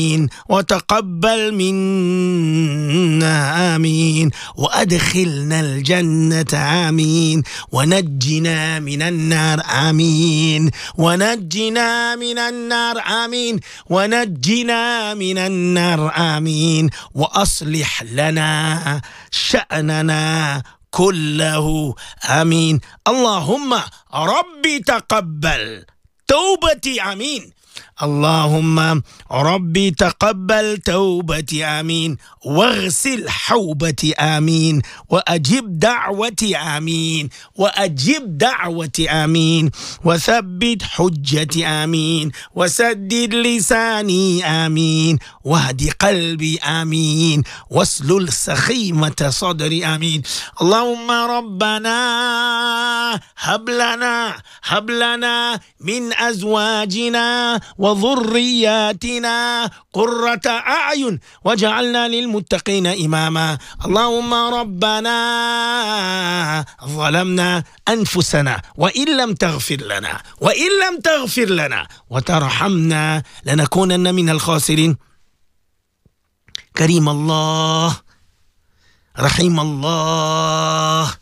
وتقبل منا آمين، وأدخلنا الجنة آمين، ونجنا من النار آمين، ونجنا من النار آمين، ونجنا من النار آمين، وأصلح لنا شأننا كله آمين. اللهم ربي تقبل توبتي آمين. اللهم ربي تقبل توبتي آمين، واغسل حوبتي آمين، وأجب دعوتي آمين، وأجب دعوتي آمين، وثبت حجتي آمين، وسدد لساني آمين، واهد قلبي آمين، واسلل سخيمة صدري آمين. اللهم ربنا هب لنا من أزواجنا وذرياتنا قرة أعين واجعلنا للمتقين إماما. اللهم ربنا ظلمنا أنفسنا وإن لم تغفر لنا وترحمنا لنكونن من الخاسرين. كريم الله، رحيم الله،